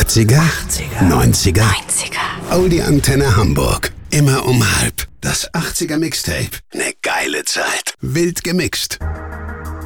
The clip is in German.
80er, 90er, Audi Antenne Hamburg. Immer um halb. Das 80er Mixtape. Ne geile Zeit. Wild gemixt.